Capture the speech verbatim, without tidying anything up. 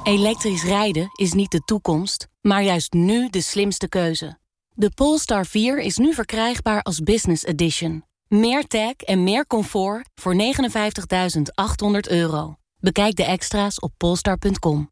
Elektrisch rijden is niet de toekomst, maar juist nu de slimste keuze. De Polestar vier is nu verkrijgbaar als Business Edition. Meer tech en meer comfort voor negenenvijftigduizend achthonderd euro. Bekijk de extra's op polestar punt com.